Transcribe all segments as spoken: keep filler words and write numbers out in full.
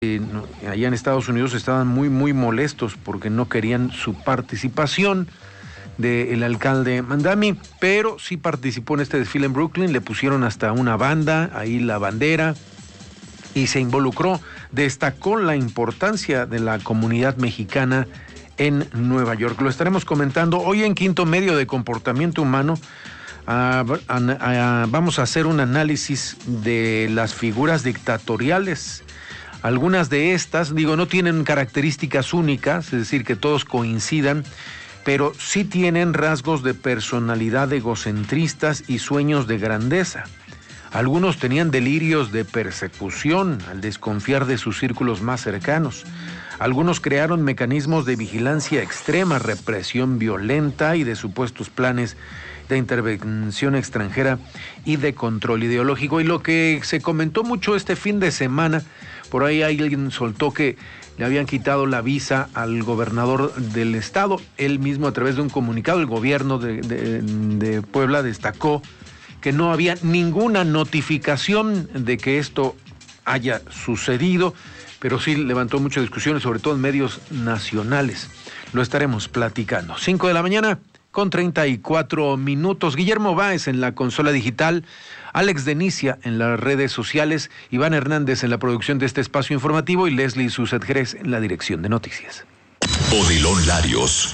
Eh, no, allá en Estados Unidos estaban muy, muy molestos porque no querían su participación del alcalde Mandami, pero sí participó en este desfile en Brooklyn, le pusieron hasta una banda, ahí la bandera, y se involucró, destacó la importancia de la comunidad mexicana en Nueva York. Lo estaremos comentando hoy en Quinto Medio de Comportamiento Humano. Uh, uh, uh, vamos a hacer un análisis de las figuras dictatoriales. Algunas de estas, digo, no tienen características únicas, es decir, que todos coincidan, pero sí tienen rasgos de personalidad egocentristas y sueños de grandeza. Algunos tenían delirios de persecución al desconfiar de sus círculos más cercanos. Algunos crearon mecanismos de vigilancia extrema, represión violenta y de supuestos planes de intervención extranjera y de control ideológico. Y lo que se comentó mucho este fin de semana, por ahí alguien soltó que le habían quitado la visa al gobernador del estado. Él mismo, a través de un comunicado, el gobierno de, de, de Puebla destacó que no había ninguna notificación de que esto haya sucedido, pero sí levantó muchas discusiones, sobre todo en medios nacionales. Lo estaremos platicando. Cinco de la mañana con treinta y cuatro minutos. Guillermo Báez en la consola digital, Alex Denicia en las redes sociales, Iván Hernández en la producción de este espacio informativo y Leslie Suset Jerez en la dirección de noticias. Odilon Larios.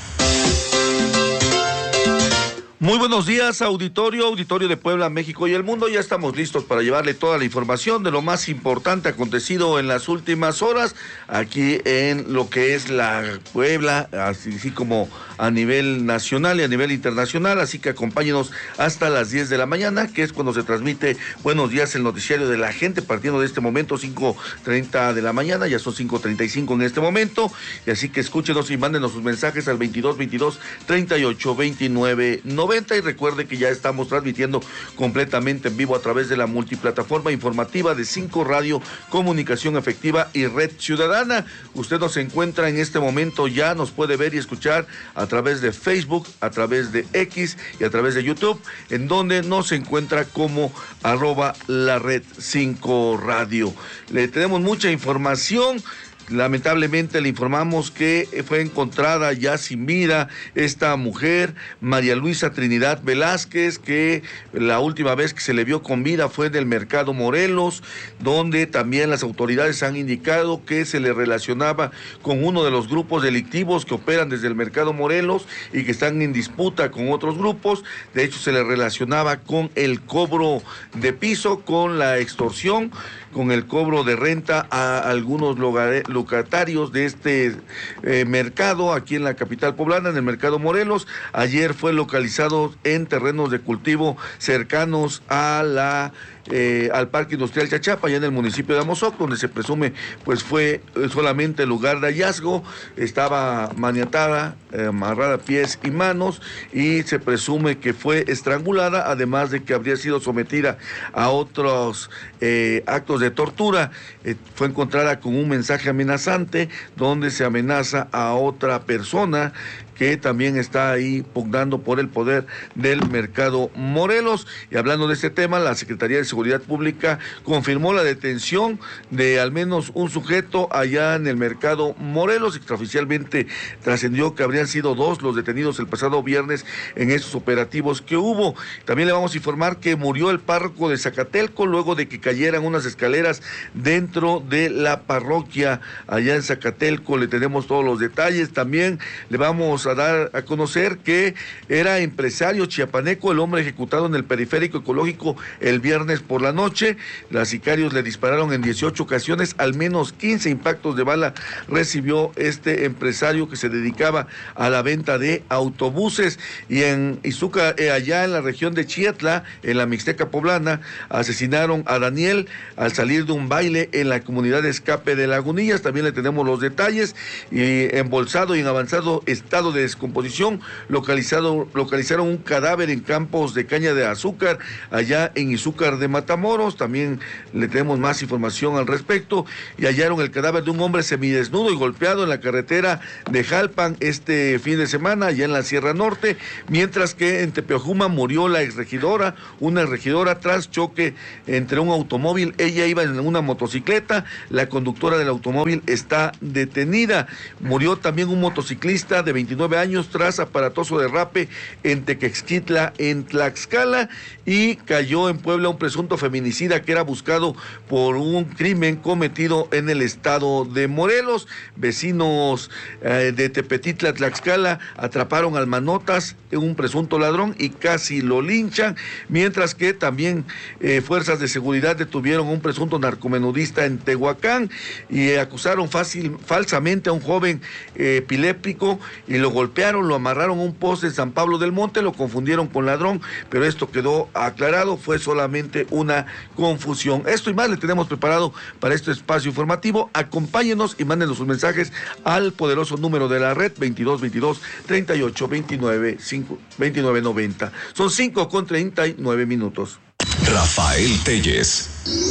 Muy buenos días, auditorio, auditorio de Puebla, México y el mundo. Ya estamos listos para llevarle toda la información de lo más importante acontecido en las últimas horas aquí en lo que es la Puebla, así, así como a nivel nacional y a nivel internacional. Así que acompáñenos hasta las diez de la mañana, que es cuando se transmite Buenos Días, el noticiario de la gente, partiendo de este momento, cinco treinta de la mañana, ya son cinco treinta y cinco en este momento. Y así que escúchenos y mándenos sus mensajes al veintidós veintidós treinta y ocho veintinueve noventa. Y recuerde que ya estamos transmitiendo completamente en vivo a través de la multiplataforma informativa de cinco Radio, Comunicación Efectiva y Red Ciudadana. Usted nos encuentra en este momento, ya nos puede ver y escuchar a través de Facebook, a través de X y a través de YouTube, en donde nos encuentra como arroba la Red cinco Radio. Le tenemos mucha información. Lamentablemente le informamos que fue encontrada ya sin vida esta mujer, María Luisa Trinidad Velázquez, que la última vez que se le vio con vida fue en el Mercado Morelos, donde también las autoridades han indicado que se le relacionaba con uno de los grupos delictivos que operan desde el Mercado Morelos y que están en disputa con otros grupos. De hecho, se le relacionaba con el cobro de piso, con la extorsión, con el cobro de renta a algunos lugares locatarios de este eh, mercado aquí en la capital poblana, en el Mercado Morelos. Ayer fue localizado en terrenos de cultivo cercanos a la Eh, al Parque Industrial Chachapa, allá en el municipio de Amozoc, donde se presume pues fue solamente el lugar de hallazgo. Estaba maniatada, eh, amarrada a pies y manos, y se presume que fue estrangulada, además de que habría sido sometida a otros eh, actos de tortura. Eh, fue encontrada con un mensaje amenazante donde se amenaza a otra persona que también está ahí pugnando por el poder del Mercado Morelos. Y hablando de este tema, la Secretaría de Seguridad Pública confirmó la detención de al menos un sujeto allá en el Mercado Morelos. Extraoficialmente trascendió que habrían sido dos los detenidos el pasado viernes en esos operativos que hubo. También le vamos a informar que murió el párroco de Zacatelco luego de que cayeran unas escaleras dentro de la parroquia allá en Zacatelco. Le tenemos todos los detalles. También le vamos a dar a conocer que era empresario chiapaneco el hombre ejecutado en el periférico ecológico el viernes por la noche. Los sicarios le dispararon en dieciocho ocasiones, al menos quince impactos de bala recibió este empresario que se dedicaba a la venta de autobuses. Y en Izuca, eh, allá en la región de Chiatla, en la Mixteca poblana, asesinaron a Daniel al salir de un baile en la comunidad de Escape de Lagunillas. También le tenemos los detalles. Y embolsado y en avanzado estado de de descomposición. Localizado, localizaron un cadáver en campos de caña de azúcar, allá en Izúcar de Matamoros. También le tenemos más información al respecto. Y hallaron el cadáver de un hombre semidesnudo y golpeado en la carretera de Jalpan este fin de semana, allá en la Sierra Norte, mientras que en Tepeojuma murió la exregidora, una exregidora tras choque entre un automóvil. Ella iba en una motocicleta, la conductora del automóvil está detenida. Murió también un motociclista de veintinueve años tras aparatoso derrape en Tequexquitla, en Tlaxcala, y cayó en Puebla un presunto feminicida que era buscado por un crimen cometido en el estado de Morelos. Vecinos eh, de Tepetitla, Tlaxcala, atraparon al manotas, un presunto ladrón, y casi lo linchan, mientras que también eh, fuerzas de seguridad detuvieron a un presunto narcomenudista en Tehuacán y eh, acusaron fácil, falsamente a un joven eh, epiléptico y lo golpearon, lo amarraron a un poste en San Pablo del Monte, lo confundieron con ladrón, pero esto quedó aclarado, fue solamente una confusión. Esto y más le tenemos preparado para este espacio informativo. Acompáñenos y mándenos sus mensajes al poderoso número de la red veintidós veintidós treinta y ocho veintinueve noventa. Son cinco con treinta y nueve minutos. Rafael Telles.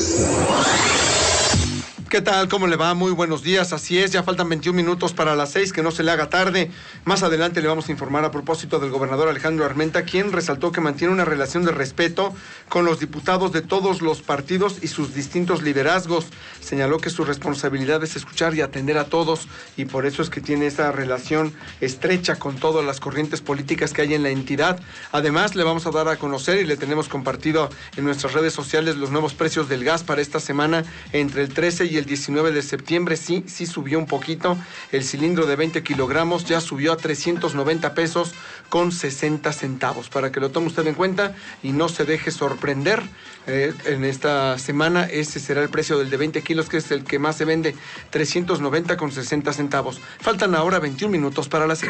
¿Qué tal? ¿Cómo le va? Muy buenos días. Así es, ya faltan veintiún minutos para las seis, que no se le haga tarde. Más adelante le vamos a informar a propósito del gobernador Alejandro Armenta, quien resaltó que mantiene una relación de respeto con los diputados de todos los partidos y sus distintos liderazgos. Señaló que su responsabilidad es escuchar y atender a todos, y por eso es que tiene esa relación estrecha con todas las corrientes políticas que hay en la entidad. Además, le vamos a dar a conocer, y le tenemos compartido en nuestras redes sociales, los nuevos precios del gas para esta semana entre el trece y el diecinueve de septiembre. Sí, sí subió un poquito. El cilindro de veinte kilogramos ya subió a trescientos noventa pesos con sesenta centavos, para que lo tome usted en cuenta y no se deje sorprender. Eh, en esta semana ese será el precio del de veinte kilos, que es el que más se vende, trescientos noventa con sesenta centavos. Faltan ahora veintiún minutos para las seis.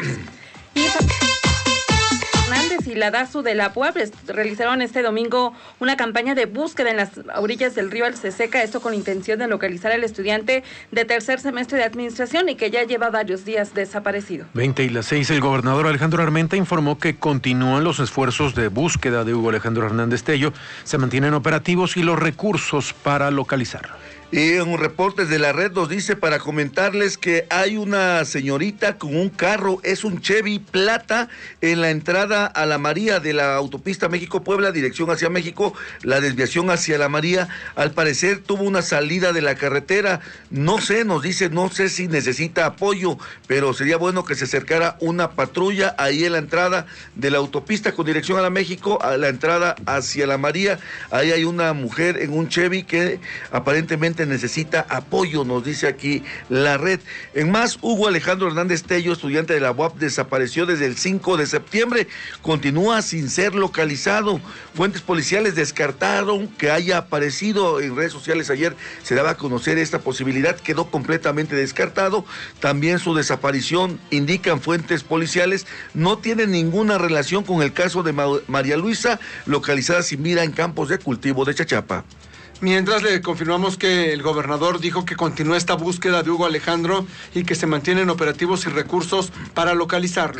Y la DASU de la Puebla realizaron este domingo una campaña de búsqueda en las orillas del río Alceseca, esto con intención de localizar al estudiante de tercer semestre de administración y que ya lleva varios días desaparecido. veinte y las seis, el gobernador Alejandro Armenta informó que continúan los esfuerzos de búsqueda de Hugo Alejandro Hernández Tello, se mantienen operativos y los recursos para localizarlo. Y en un reporte de la red nos dice para comentarles que hay una señorita con un carro, es un Chevy Plata, en la entrada a la María de la autopista México-Puebla, dirección hacia México, la desviación hacia la María. Al parecer tuvo una salida de la carretera, no sé, nos dice, no sé si necesita apoyo, pero sería bueno que se acercara una patrulla ahí en la entrada de la autopista con dirección a la México, a la entrada hacia la María. Ahí hay una mujer en un Chevy que aparentemente necesita apoyo, nos dice aquí la red. En más, Hugo Alejandro Hernández Tello, estudiante de la U A P, desapareció desde el cinco de septiembre, continúa sin ser localizado. Fuentes policiales descartaron que haya aparecido en redes sociales. Ayer se daba a conocer esta posibilidad, quedó completamente descartado. También su desaparición, indican fuentes policiales, no tiene ninguna relación con el caso de María Luisa, localizada sin vida en campos de cultivo de Chachapa. Mientras le confirmamos que el gobernador dijo que continúa esta búsqueda de Hugo Alejandro y que se mantienen operativos y recursos para localizarlo.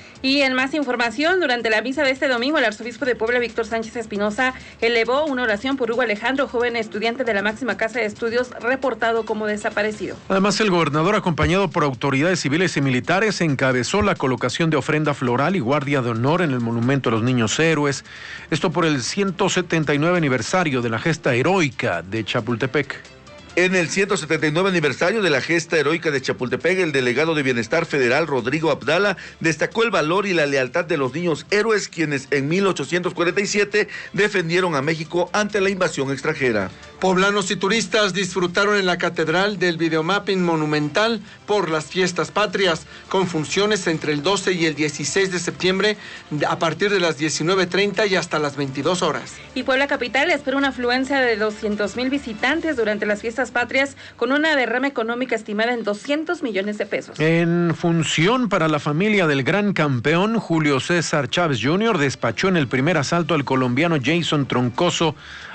Y en más información, durante la misa de este domingo, el arzobispo de Puebla, Víctor Sánchez Espinosa, elevó una oración por Hugo Alejandro, joven estudiante de la máxima casa de estudios, reportado como desaparecido. Además, el gobernador, acompañado por autoridades civiles y militares, encabezó la colocación de ofrenda floral y guardia de honor en el Monumento a los Niños Héroes. Esto por el ciento setenta y nueve aniversario de la gesta heroica de Chapultepec. En el ciento setenta y nueve aniversario de la gesta heroica de Chapultepec, el delegado de Bienestar Federal, Rodrigo Abdala, destacó el valor y la lealtad de los niños héroes, quienes en mil ochocientos cuarenta y siete defendieron a México ante la invasión extranjera. Poblanos y turistas disfrutaron en la Catedral del videomapping monumental por las fiestas patrias, con funciones entre el doce y el dieciséis de septiembre a partir de las diecinueve treinta y hasta las veintidós horas. Y Puebla Capital espera una afluencia de doscientos mil visitantes durante las fiestas patrias, con una derrama económica estimada en doscientos millones de pesos. En función para la familia del gran campeón, Julio César Chávez junior despachó en el primer asalto al colombiano Jason Troncoso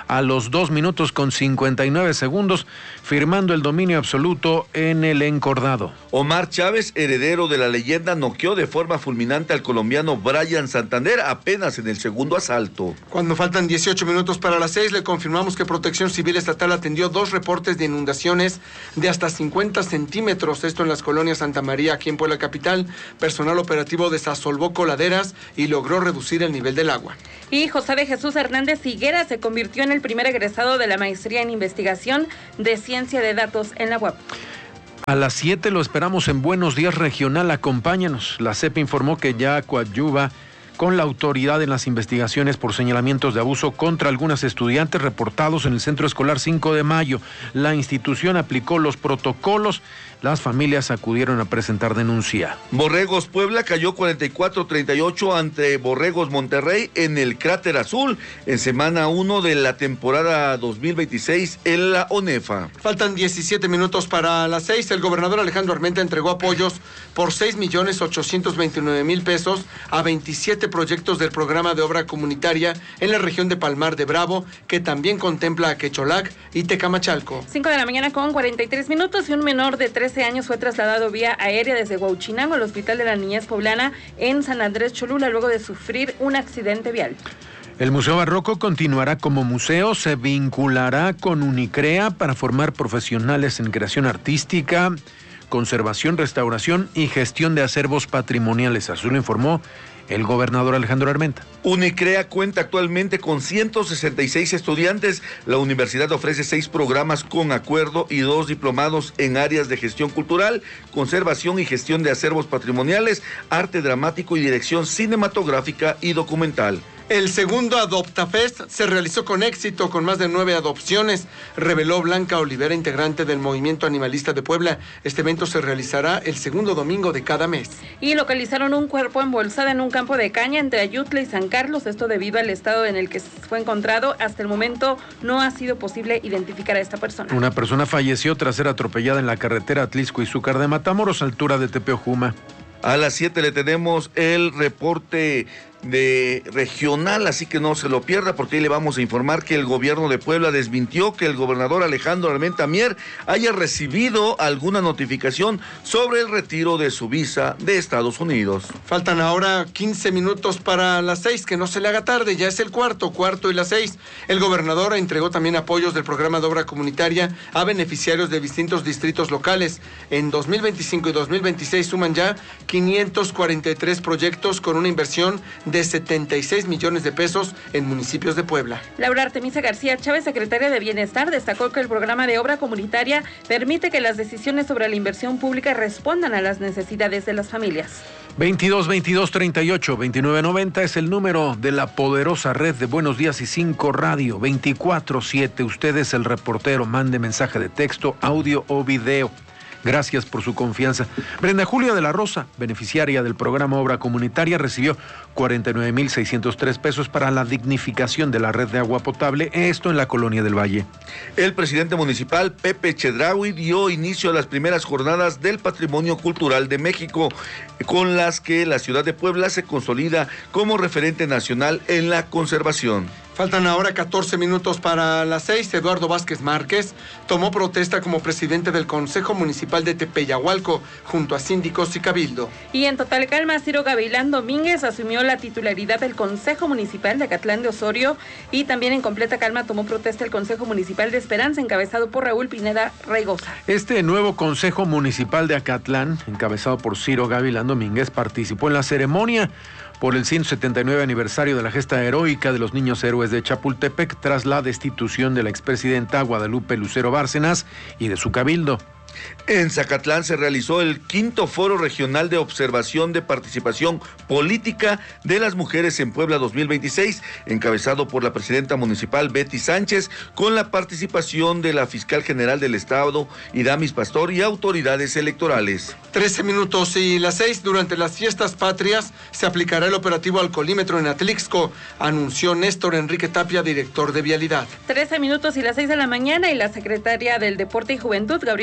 a los dos minutos con cincuenta y nueve segundos, firmando el dominio absoluto en el encordado. Omar Chávez, heredero de la leyenda, noqueó de forma fulminante al colombiano Brian Santander apenas en el segundo asalto. Cuando faltan dieciocho minutos para las seis, le confirmamos que Protección Civil Estatal atendió dos reportes de inundaciones de hasta cincuenta centímetros, esto en las colonias Santa María, aquí en Puebla Capital. Personal operativo desasolvó coladeras y logró reducir el nivel del agua. Y José de Jesús Hernández Higuera se convirtió en el primer egresado de la maestría en investigación de ciencia de datos en la U A P. A las siete lo esperamos en Buenos Días Regional, acompáñanos. La C E P informó que ya coadyuva con la autoridad en las investigaciones por señalamientos de abuso contra algunas estudiantes reportados en el Centro Escolar cinco de mayo. La institución aplicó los protocolos. Las familias acudieron a presentar denuncia. Borregos Puebla cayó cuarenta y cuatro a treinta y ocho ante Borregos Monterrey en el Cráter Azul en semana uno de la temporada dos mil veintiséis en la ONEFA. Faltan diecisiete minutos para las seis. El gobernador Alejandro Armenta entregó apoyos por seis millones ochocientos veintinueve mil pesos a veintisiete proyectos del programa de obra comunitaria en la región de Palmar de Bravo, que también contempla a Quecholac y Tecamachalco. cinco de la mañana con cuarenta y tres minutos y un menor de trece años fue trasladado vía aérea desde Huauchinango al Hospital de la Niñez Poblana en San Andrés Cholula luego de sufrir un accidente vial. El Museo Barroco continuará como museo, se vinculará con Unicrea para formar profesionales en creación artística, conservación, restauración y gestión de acervos patrimoniales. Así lo informó el gobernador Alejandro Armenta. Unicrea cuenta actualmente con ciento sesenta y seis estudiantes. La universidad ofrece seis programas con acuerdo y dos diplomados en áreas de gestión cultural, conservación y gestión de acervos patrimoniales, arte dramático y dirección cinematográfica y documental. El segundo AdoptaFest se realizó con éxito, con más de nueve adopciones, reveló Blanca Olivera, integrante del Movimiento Animalista de Puebla. Este evento se realizará el segundo domingo de cada mes. Y localizaron un cuerpo embolsado en un campo de caña entre Ayutla y San Carlos, esto debido al estado en el que fue encontrado. Hasta el momento no ha sido posible identificar a esta persona. Una persona falleció tras ser atropellada en la carretera Atlixco-Izúcar de Matamoros, altura de Tepeojuma. A las siete le tenemos el reporte de regional, así que no se lo pierda, porque ahí le vamos a informar que el gobierno de Puebla desmintió que el gobernador Alejandro Armenta Mier haya recibido alguna notificación sobre el retiro de su visa de Estados Unidos. Faltan ahora quince minutos para las seis, que no se le haga tarde, ya es el cuarto, cuarto y las seis. El gobernador entregó también apoyos del programa de obra comunitaria a beneficiarios de distintos distritos locales. En dos mil veinticinco y dos mil veintiséis suman ya quinientos cuarenta y tres proyectos con una inversión de setenta y seis millones de pesos en municipios de Puebla. Laura Artemisa García Chávez, secretaria de Bienestar, destacó que el programa de obra comunitaria permite que las decisiones sobre la inversión pública respondan a las necesidades de las familias. veintidós veintidós treinta y ocho veintinueve noventa es el número de la poderosa red de Buenos Días y cinco Radio, veinticuatro siete. Usted es el reportero, mande mensaje de texto, audio o video. Gracias por su confianza. Brenda Julia de la Rosa, beneficiaria del programa Obra Comunitaria, recibió cuarenta y nueve mil seiscientos tres pesos para la dignificación de la red de agua potable, esto en la Colonia del Valle. El presidente municipal, Pepe Chedraui, dio inicio a las primeras jornadas del Patrimonio Cultural de México, con las que la ciudad de Puebla se consolida como referente nacional en la conservación. Faltan ahora catorce minutos para las seis. Eduardo Vázquez Márquez tomó protesta como presidente del Consejo Municipal de Tepeyahualco, junto a síndicos y cabildo. Y en total calma, Ciro Gavilán Domínguez asumió la titularidad del Consejo Municipal de Acatlán de Osorio, y también en completa calma tomó protesta el Consejo Municipal de Esperanza, encabezado por Raúl Pineda Reigosa. Este nuevo Consejo Municipal de Acatlán, encabezado por Ciro Gavilán Domínguez, participó en la ceremonia por el ciento setenta y nueve aniversario de la gesta heroica de los niños héroes de Chapultepec tras la destitución de la expresidenta Guadalupe Lucero Bárcenas y de su cabildo. En Zacatlán se realizó el quinto Foro Regional de Observación de Participación Política de las Mujeres en Puebla dos mil veintiséis, encabezado por la presidenta municipal Betty Sánchez, con la participación de la fiscal general del Estado, Idamis Pastor, y autoridades electorales. trece minutos y las seis. Durante las fiestas patrias se aplicará el operativo alcoholímetro en Atlixco, anunció Néstor Enrique Tapia, director de Vialidad. trece minutos y las seis de la mañana, y la secretaria del Deporte y Juventud, Gabriela Sánchez,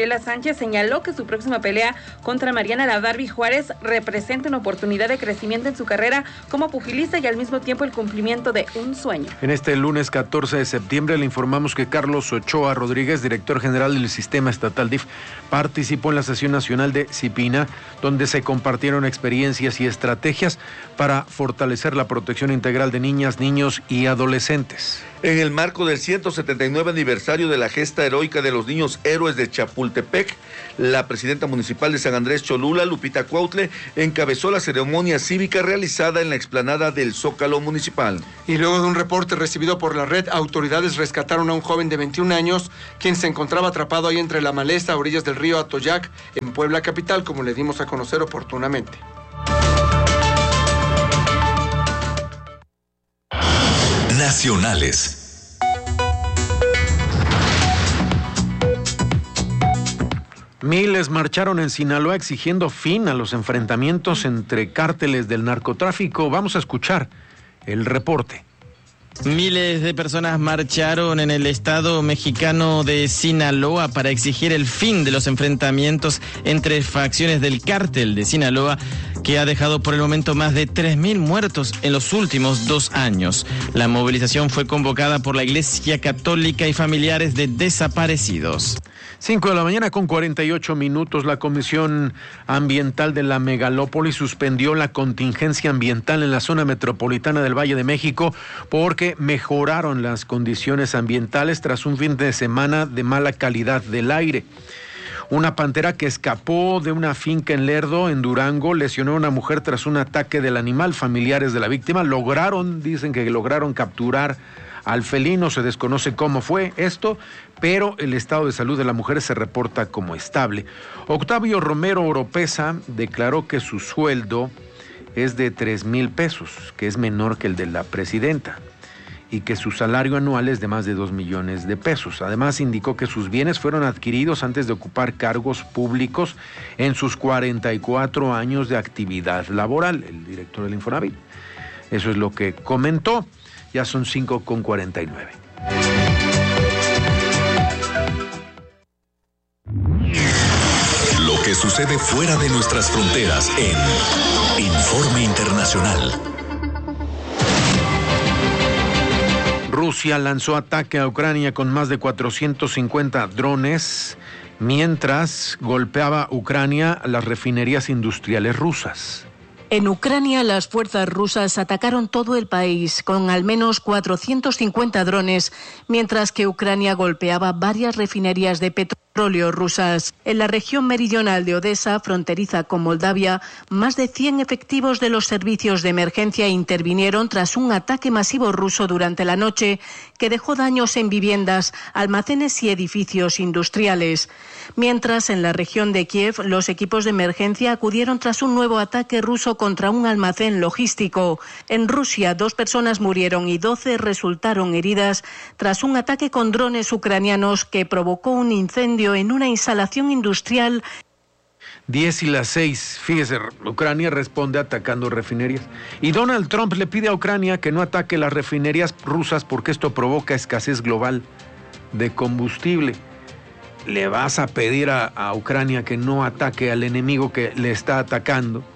Sánchez señaló que su próxima pelea contra Mariana La Barbie Juárez representa una oportunidad de crecimiento en su carrera como pugilista y al mismo tiempo el cumplimiento de un sueño. En este lunes catorce de septiembre le informamos que Carlos Ochoa Rodríguez, director general del Sistema Estatal D I F, participó en la sesión nacional de CIPINA, donde se compartieron experiencias y estrategias para fortalecer la protección integral de niñas, niños y adolescentes. En el marco del ciento setenta y nueve aniversario de la gesta heroica de los niños héroes de Chapultepec, la presidenta municipal de San Andrés Cholula, Lupita Cuautle, encabezó la ceremonia cívica realizada en la explanada del Zócalo Municipal. Y luego de un reporte recibido por la red, autoridades rescataron a un joven de veintiún años, quien se encontraba atrapado ahí entre la maleza a orillas del río Atoyac, en Puebla capital, como le dimos a conocer oportunamente. Nacionales. Miles marcharon en Sinaloa exigiendo fin a los enfrentamientos entre cárteles del narcotráfico. Vamos a escuchar el reporte. Miles de personas marcharon en el estado mexicano de Sinaloa para exigir el fin de los enfrentamientos entre facciones del cártel de Sinaloa, que ha dejado por el momento más de tres mil muertos en los últimos dos años. La movilización fue convocada por la Iglesia Católica y familiares de desaparecidos. cinco de la mañana con cuarenta y ocho minutos, la Comisión Ambiental de la Megalópolis suspendió la contingencia ambiental en la zona metropolitana del Valle de México porque mejoraron las condiciones ambientales tras un fin de semana de mala calidad del aire. Una pantera que escapó de una finca en Lerdo, en Durango, lesionó a una mujer tras un ataque del animal. Familiares de la víctima lograron, dicen que lograron capturar al felino. Se desconoce cómo fue esto, pero el estado de salud de la mujer se reporta como estable. Octavio Romero Oropesa declaró que su sueldo es de tres mil pesos, que es menor que el de la presidenta, y que su salario anual es de más de dos millones de pesos. Además, indicó que sus bienes fueron adquiridos antes de ocupar cargos públicos en sus cuarenta y cuatro años de actividad laboral, el director del Infonavit. Eso es lo que comentó. Ya son cinco con cuarenta y nueve. Lo que sucede fuera de nuestras fronteras en Informe Internacional. Rusia lanzó ataque a Ucrania con más de cuatrocientos cincuenta drones, mientras golpeaba Ucrania las refinerías industriales rusas. En Ucrania, las fuerzas rusas atacaron todo el país con al menos cuatrocientos cincuenta drones, mientras que Ucrania golpeaba varias refinerías de petróleo rusas. En la región meridional de Odessa, fronteriza con Moldavia, más de cien efectivos de los servicios de emergencia intervinieron tras un ataque masivo ruso durante la noche que dejó daños en viviendas, almacenes y edificios industriales. Mientras, en la región de Kiev, los equipos de emergencia acudieron tras un nuevo ataque ruso contra un almacén logístico. En Rusia, dos personas murieron y doce resultaron heridas tras un ataque con drones ucranianos que provocó un incendio en una instalación industrial. diez y las seis, fíjese, Ucrania responde atacando refinerías. Y Donald Trump le pide a Ucrania que no ataque las refinerías rusas porque esto provoca escasez global de combustible. ¿Le vas a pedir a, a Ucrania que no ataque al enemigo que le está atacando?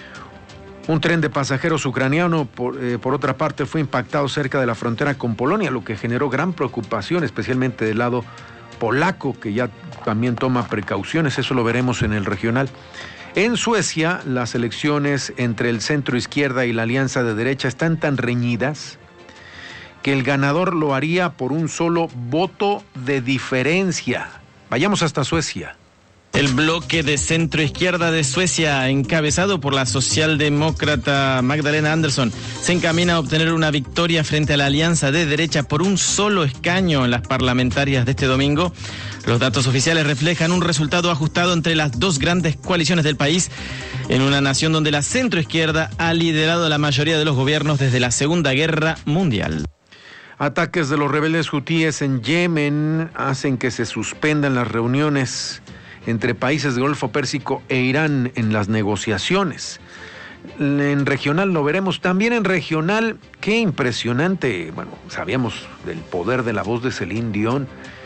Un tren de pasajeros ucraniano, por, eh, por otra parte, fue impactado cerca de la frontera con Polonia, lo que generó gran preocupación, especialmente del lado polaco, que ya también toma precauciones. Eso lo veremos en el regional. En Suecia, las elecciones entre el centro izquierda y la alianza de derecha están tan reñidas que el ganador lo haría por un solo voto de diferencia. Vayamos hasta Suecia. El bloque de centro izquierda de Suecia, encabezado por la socialdemócrata Magdalena Andersson, se encamina a obtener una victoria frente a la alianza de derecha por un solo escaño en las parlamentarias de este domingo. Los datos oficiales reflejan un resultado ajustado entre las dos grandes coaliciones del país, en una nación donde la centro izquierda ha liderado la mayoría de los gobiernos desde la Segunda Guerra Mundial. Ataques de los rebeldes hutíes en Yemen hacen que se suspendan las reuniones entre países del Golfo Pérsico e Irán en las negociaciones. En regional lo veremos. También en regional, qué impresionante. Bueno, sabíamos del poder de la voz de Celine Dion.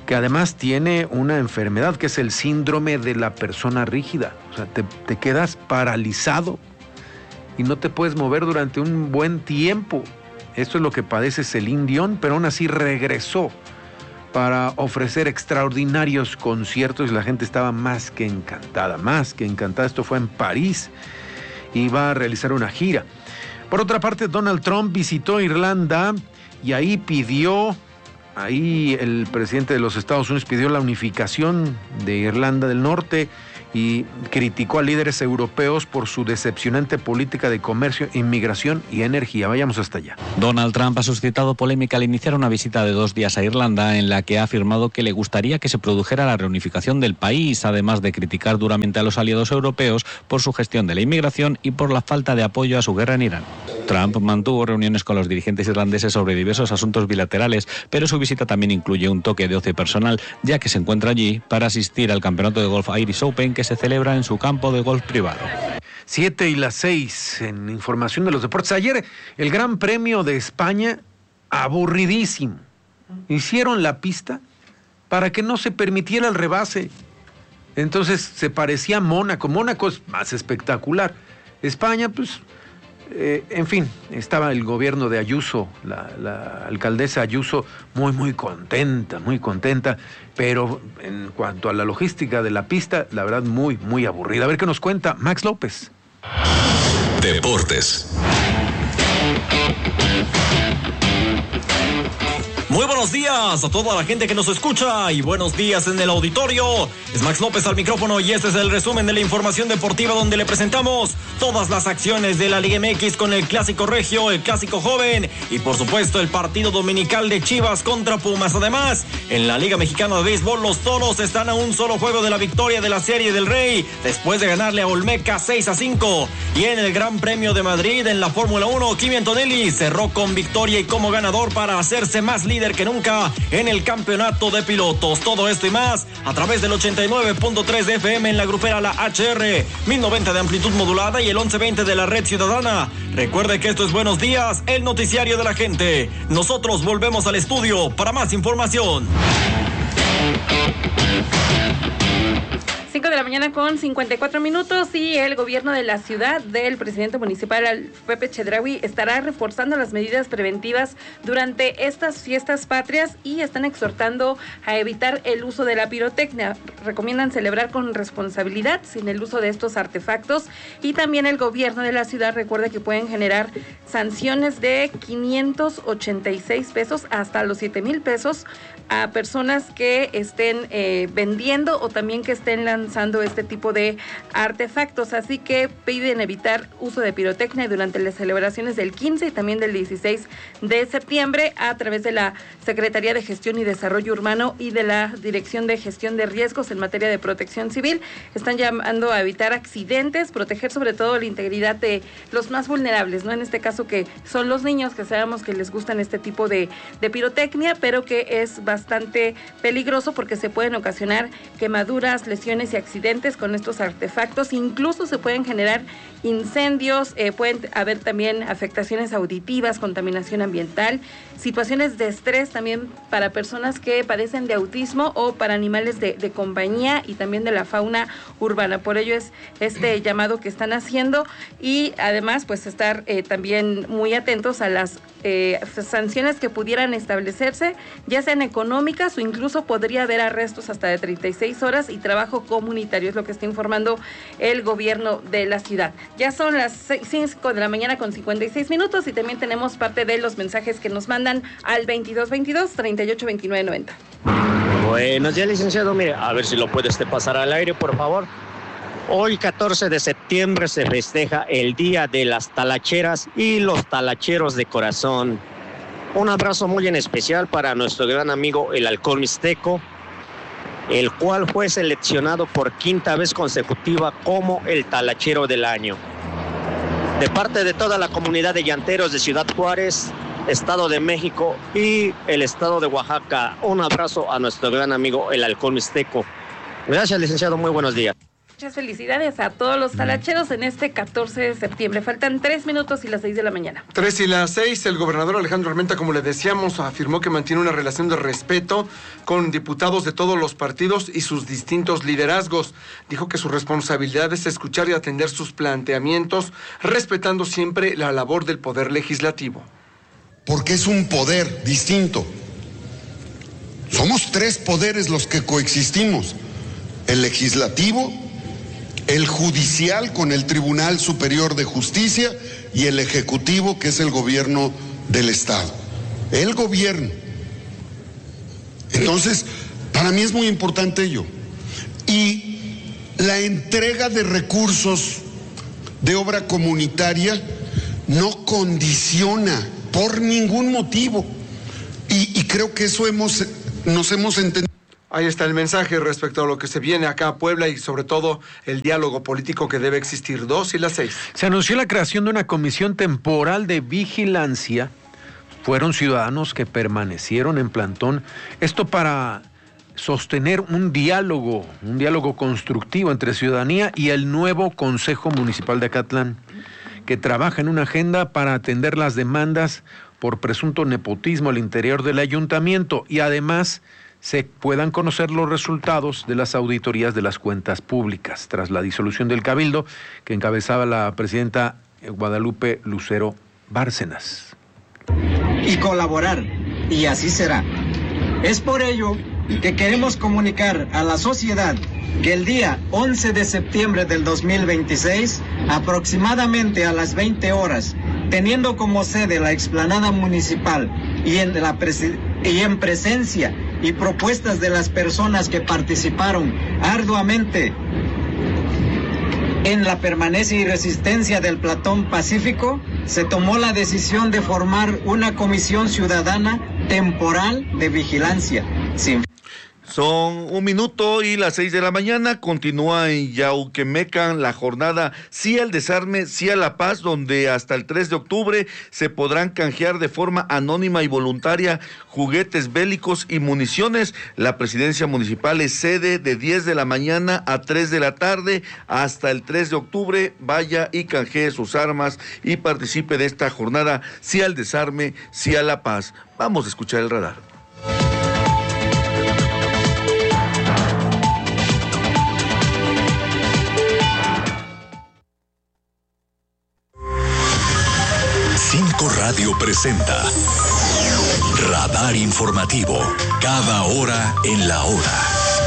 que además tiene una enfermedad que es el síndrome de la persona rígida. O sea, te, te quedas paralizado y no te puedes mover durante un buen tiempo. Esto es lo que padece Celine Dion, pero aún así regresó para ofrecer extraordinarios conciertos y la gente estaba más que encantada, más que encantada. Esto fue en París y va a realizar una gira. Por otra parte, Donald Trump visitó Irlanda y ahí pidió, ahí el presidente de los Estados Unidos pidió la unificación de Irlanda del Norte y criticó a líderes europeos por su decepcionante política de comercio, inmigración y energía. Vayamos hasta allá. Donald Trump ha suscitado polémica al iniciar una visita de dos días a Irlanda en la que ha afirmado que le gustaría que se produjera la reunificación del país, además de criticar duramente a los aliados europeos por su gestión de la inmigración y por la falta de apoyo a su guerra en Irán. Trump mantuvo reuniones con los dirigentes irlandeses sobre diversos asuntos bilaterales, pero su visita también incluye un toque de ocio personal, ya que se encuentra allí para asistir al campeonato de golf Irish Open que se celebra en su campo de golf privado. Siete y las seis en información de los deportes. Ayer el Gran Premio de España, aburridísimo. Hicieron la pista para que no se permitiera el rebase. Entonces se parecía a Mónaco. Mónaco es más espectacular. España, pues... Eh, en fin, estaba el gobierno de Ayuso, la, la alcaldesa Ayuso, muy, muy contenta, muy contenta, pero en cuanto a la logística de la pista, la verdad, muy, muy aburrida. A ver qué nos cuenta Max López. Deportes. Muy buenos días a toda la gente que nos escucha y buenos días en el auditorio. Es Max López al micrófono y este es el resumen de la información deportiva donde le presentamos todas las acciones de la Liga M X con el Clásico Regio, el Clásico Joven y por supuesto el partido dominical de Chivas contra Pumas. Además, en la Liga Mexicana de Béisbol los Toros están a un solo juego de la victoria de la Serie del Rey después de ganarle a Olmeca seis a cinco. Y en el Gran Premio de Madrid en la Fórmula uno, Kimi Antonelli cerró con victoria y como ganador para hacerse más líder que nunca en el campeonato de pilotos. Todo esto y más a través del ochenta y nueve punto tres de F M en la grupera La H R, mil noventa de amplitud modulada y el once veinte de la red ciudadana. Recuerde que esto es Buenos Días, el noticiario de la gente. Nosotros volvemos al estudio para más información. cinco de la mañana con cincuenta y cuatro minutos y el gobierno de la ciudad del presidente municipal Pepe Chedraui estará reforzando las medidas preventivas durante estas fiestas patrias y están exhortando a evitar el uso de la pirotecnia. Recomiendan celebrar con responsabilidad sin el uso de estos artefactos y también el gobierno de la ciudad recuerda que pueden generar sanciones de quinientos ochenta y seis pesos hasta los siete mil pesos a personas que estén eh, vendiendo o también que estén lanzando este tipo de artefactos. Así que piden evitar uso de pirotecnia durante las celebraciones del quince y también del dieciséis de septiembre a través de la Secretaría de Gestión y Desarrollo Urbano y de la Dirección de Gestión de Riesgos en materia de protección civil. Están llamando a evitar accidentes, proteger sobre todo la integridad de los más vulnerables, ¿no? En este caso que son los niños, que sabemos que les gustan este tipo de, de pirotecnia, pero que es bastante peligroso porque se pueden ocasionar quemaduras, lesiones y accidentes con estos artefactos. Incluso se pueden generar incendios, eh, pueden haber también afectaciones auditivas, contaminación ambiental, situaciones de estrés también para personas que padecen de autismo o para animales de, de compañía y también de la fauna urbana. Por ello es este llamado que están haciendo y además pues estar eh, también muy atentos a las eh, sanciones que pudieran establecerse, ya sean económicas o incluso podría haber arrestos hasta de treinta y seis horas y trabajo comunitario, es lo que está informando el gobierno de la ciudad. Ya son las cinco de la mañana con cincuenta y seis minutos y también tenemos parte de los mensajes que nos mandan al veintidós veintidós, treinta y ocho veintinueve noventa. Buenos días, licenciado. Mire, a ver si lo puede usted pasar al aire, por favor. Hoy, catorce de septiembre, se festeja el Día de las Talacheras y los Talacheros de Corazón. Un abrazo muy en especial para nuestro gran amigo el Halcón Mixteco, el cual fue seleccionado por quinta vez consecutiva como el Talachero del Año. De parte de toda la comunidad de llanteros de Ciudad Juárez, Estado de México y el Estado de Oaxaca, un abrazo a nuestro gran amigo el Halcón Mixteco. Gracias, licenciado, muy buenos días. Muchas felicidades a todos los talacheros en este catorce de septiembre. Faltan tres minutos y las seis de la mañana. Tres y las seis, el gobernador Alejandro Armenta, como le decíamos, afirmó que mantiene una relación de respeto con diputados de todos los partidos y sus distintos liderazgos. Dijo que su responsabilidad es escuchar y atender sus planteamientos, respetando siempre la labor del Poder Legislativo. Porque es un poder distinto. Somos tres poderes los que coexistimos: el legislativo, el judicial con el Tribunal Superior de Justicia y el ejecutivo, que es el gobierno del Estado. El gobierno. Entonces, para mí es muy importante ello. Y la entrega de recursos de obra comunitaria no condiciona por ningún motivo. Y, y creo que eso hemos, nos hemos entendido. Ahí está el mensaje respecto a lo que se viene acá a Puebla y sobre todo el diálogo político que debe existir. Dos y las seis. Se anunció la creación de una comisión temporal de vigilancia. Fueron ciudadanos que permanecieron en plantón. Esto para sostener un diálogo, un diálogo constructivo entre ciudadanía y el nuevo Consejo Municipal de Acatlán, que trabaja en una agenda para atender las demandas por presunto nepotismo al interior del ayuntamiento y además se puedan conocer los resultados de las auditorías de las cuentas públicas tras la disolución del Cabildo que encabezaba la presidenta Guadalupe Lucero Bárcenas. Y colaborar, y así será. Es por ello que queremos comunicar a la sociedad que el día once de septiembre del dos mil veintiséis, aproximadamente a las veinte horas, teniendo como sede la explanada municipal y en, la presi- y en presencia y propuestas de las personas que participaron arduamente en la permanencia y resistencia del Platón Pacífico, se tomó la decisión de formar una comisión ciudadana temporal de vigilancia. Sin Son un minuto y las seis de la mañana. Continúa en Yauquemecan la jornada Sí al Desarme, Sí a la Paz, donde hasta el tres de octubre se podrán canjear de forma anónima y voluntaria juguetes bélicos y municiones. La presidencia municipal es sede de diez de la mañana a tres de la tarde. Hasta el tres de octubre vaya y canjee sus armas y participe de esta jornada Sí al Desarme, Sí a la Paz. Vamos a escuchar el radar. Cinco Radio presenta Radar Informativo, cada hora en la hora.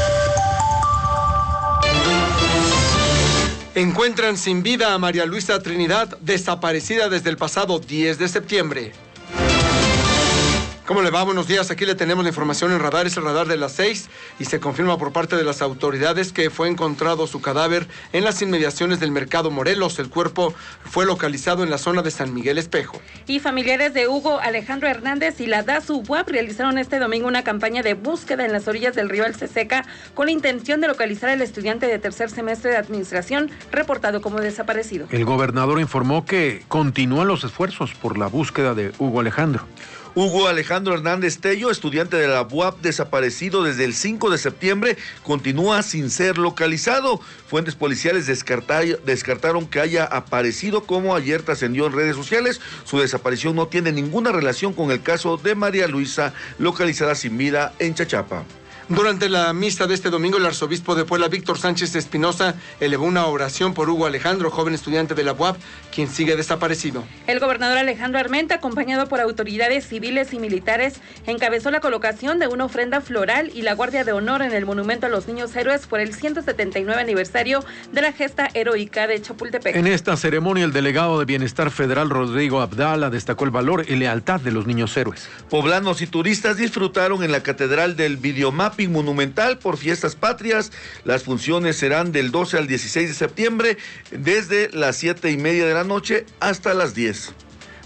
Encuentran sin vida a María Luisa Trinidad, desaparecida desde el pasado diez de septiembre. ¿Cómo le va? Buenos días. Aquí le tenemos la información en radar. Es el radar de las seis y se confirma por parte de las autoridades que fue encontrado su cadáver en las inmediaciones del Mercado Morelos. El cuerpo fue localizado en la zona de San Miguel Espejo. Y familiares de Hugo Alejandro Hernández y la DASU U A P realizaron este domingo una campaña de búsqueda en las orillas del río Alceseca con la intención de localizar al estudiante de tercer semestre de administración reportado como desaparecido. El gobernador informó que continúan los esfuerzos por la búsqueda de Hugo Alejandro. Hugo Alejandro Hernández Tello, estudiante de la U A P desaparecido desde el cinco de septiembre, continúa sin ser localizado. Fuentes policiales descartar, descartaron que haya aparecido, como ayer trascendió en redes sociales. Su desaparición no tiene ninguna relación con el caso de María Luisa, localizada sin vida en Chachapa. Durante la misa de este domingo, el arzobispo de Puebla, Víctor Sánchez Espinosa, elevó una oración por Hugo Alejandro, joven estudiante de la U A P, quien sigue desaparecido. El gobernador Alejandro Armenta, acompañado por autoridades civiles y militares, encabezó la colocación de una ofrenda floral y la guardia de honor en el Monumento a los Niños Héroes por el ciento setenta y nueve aniversario de la gesta heroica de Chapultepec. En esta ceremonia, el delegado de Bienestar Federal, Rodrigo Abdala, destacó el valor y lealtad de los niños héroes. Poblanos y turistas disfrutaron en la Catedral del Videomapping Monumental por Fiestas Patrias. Las funciones serán del doce al dieciséis de septiembre, desde las siete y media de la noche hasta las diez.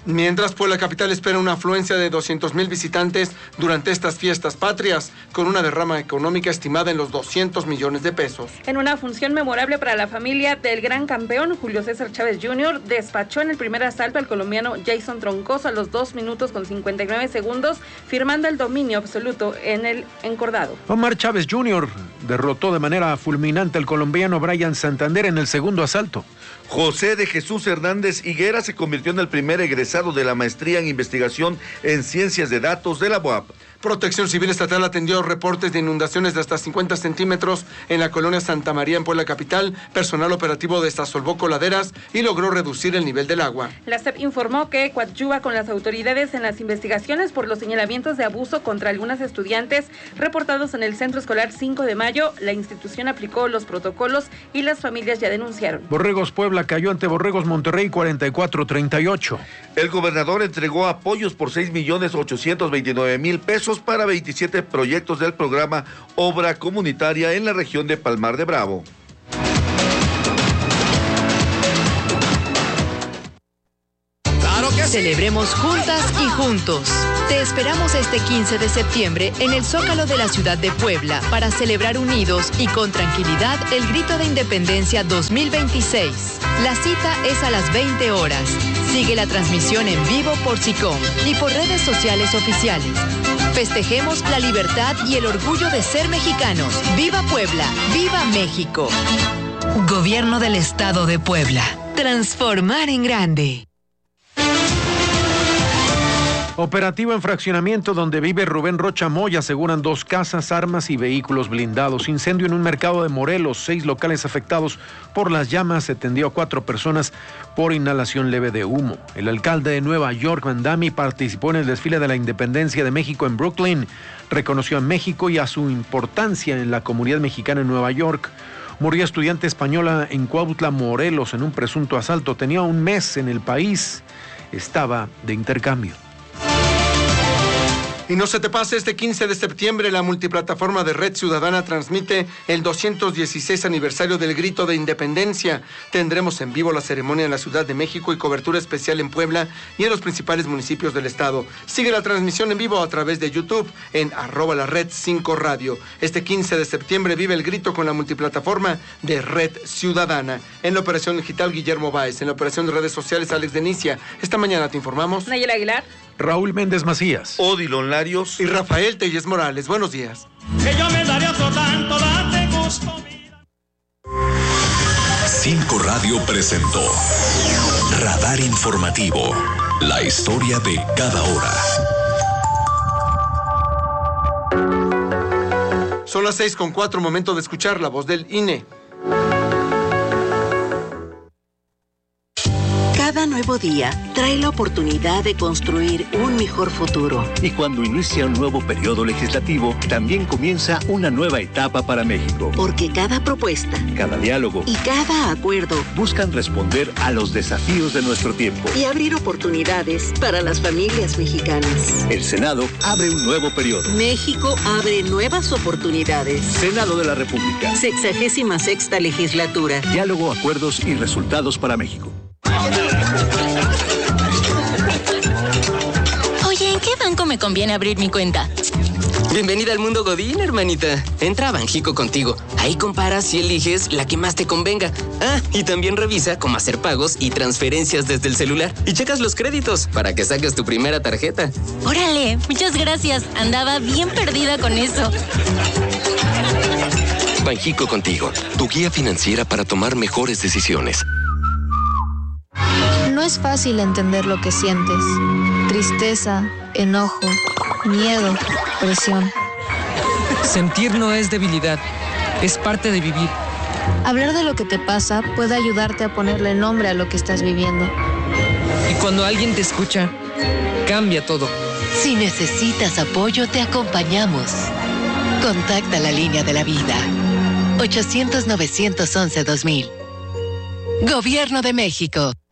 Mientras Puebla Capital espera una afluencia de doscientos mil visitantes durante estas fiestas patrias, con una derrama económica estimada en los doscientos millones de pesos. En una función memorable para la familia del gran campeón, Julio César Chávez junior despachó en el primer asalto al colombiano Jason Troncoso a los dos minutos con cincuenta y nueve segundos, firmando el dominio absoluto en el encordado. Omar Chávez junior derrotó de manera fulminante al colombiano Brian Santander en el segundo asalto. José de Jesús Hernández Higuera se convirtió en el primer egresado de la maestría en investigación en ciencias de datos de la U A P. Protección Civil Estatal atendió reportes de inundaciones de hasta cincuenta centímetros en la colonia Santa María en Puebla Capital. Personal operativo desasolvó coladeras y logró reducir el nivel del agua. La S E P informó que coadyuva con las autoridades en las investigaciones por los señalamientos de abuso contra algunas estudiantes reportados en el Centro Escolar cinco de mayo. La institución aplicó los protocolos y las familias ya denunciaron. Borregos Puebla cayó ante Borregos Monterrey cuarenta y cuatro a treinta y ocho. El gobernador entregó apoyos por seis millones ochocientos veintinueve mil pesos para veintisiete proyectos del programa Obra Comunitaria en la región de Palmar de Bravo. Celebremos juntas y juntos. Te esperamos este quince de septiembre en el Zócalo de la ciudad de Puebla para celebrar unidos y con tranquilidad el Grito de Independencia dos mil veintiséis. La cita es a las veinte horas. Sigue la transmisión en vivo por SICOM y por redes sociales oficiales. Festejemos la libertad y el orgullo de ser mexicanos. ¡Viva Puebla! ¡Viva México! Gobierno del Estado de Puebla. Transformar en grande. Operativo en fraccionamiento donde vive Rubén Rocha Moya. Aseguran dos casas, armas y vehículos blindados. Incendio en un mercado de Morelos. Seis locales afectados por las llamas. Se atendió a cuatro personas por inhalación leve de humo. El alcalde de Nueva York, Mandami, participó en el desfile de la Independencia de México en Brooklyn. Reconoció a México y a su importancia en la comunidad mexicana en Nueva York. Murió estudiante española en Cuautla, Morelos, en un presunto asalto. Tenía un mes en el país. Estaba de intercambio. Y no se te pase, este quince de septiembre la multiplataforma de Red Ciudadana transmite el doscientos dieciséis aniversario del Grito de Independencia. Tendremos en vivo la ceremonia en la Ciudad de México y cobertura especial en Puebla y en los principales municipios del estado. Sigue la transmisión en vivo a través de YouTube en arroba la red cinco radio. Este quince de septiembre vive el grito con la multiplataforma de Red Ciudadana. En la operación digital, Guillermo Báez. En la operación de redes sociales, Alex Denicia. Esta mañana te informamos. Nayela Aguilar. Raúl Méndez Macías. Odilon Larios. Y Rafael Telles Morales. Buenos días. Que yo me daré otro tanto, date gusto. Cinco Radio presentó Radar Informativo. La historia de cada hora. Son las seis con cuatro, momento de escuchar la voz del I N E. Cada nuevo día trae la oportunidad de construir un mejor futuro. Y cuando inicia un nuevo periodo legislativo, también comienza una nueva etapa para México. Porque cada propuesta, cada diálogo y cada acuerdo buscan responder a los desafíos de nuestro tiempo y abrir oportunidades para las familias mexicanas. El Senado abre un nuevo periodo. México abre nuevas oportunidades. Senado de la República. Sexagésima sexta legislatura. Diálogo, acuerdos y resultados para México. Oye, ¿en qué banco me conviene abrir mi cuenta? Bienvenida al mundo Godín, hermanita. Entra a Banjico Contigo. Ahí comparas y eliges la que más te convenga. Ah, y también revisa cómo hacer pagos y transferencias desde el celular. Y checas los créditos para que saques tu primera tarjeta. Órale, muchas gracias. Andaba bien perdida con eso. Banjico Contigo, tu guía financiera para tomar mejores decisiones. No es fácil entender lo que sientes. Tristeza, enojo, miedo, presión. Sentir no es debilidad, es parte de vivir. Hablar de lo que te pasa puede ayudarte a ponerle nombre a lo que estás viviendo. Y cuando alguien te escucha, cambia todo. Si necesitas apoyo, te acompañamos. Contacta la línea de la vida. ochocientos, novecientos once, dos mil. Gobierno de México.